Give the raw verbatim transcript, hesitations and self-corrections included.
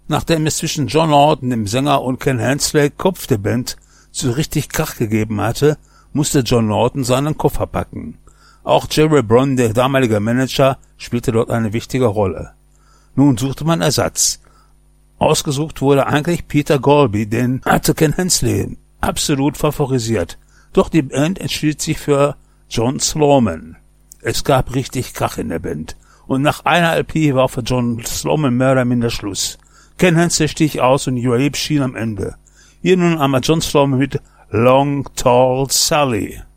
Nachdem es zwischen John Lawton, dem Sänger, und Ken Hensley, Kopf der Band, so richtig Krach gegeben hatte, musste John Lawton seinen Koffer packen. Auch Jerry Brown, der damalige Manager, spielte dort eine wichtige Rolle. Nun suchte man Ersatz. Ausgesucht wurde eigentlich Peter Golby, den hatte Ken Hensley absolut favorisiert. Doch die Band entschied sich für John Sloman. Es gab richtig Krach in der Band. Und nach einer L P war für John Sloman mehr oder minder Schluss. Ken Hensley stieg aus und Joe schien am Ende. Hier nun einmal John Sloman mit Long Tall Sally.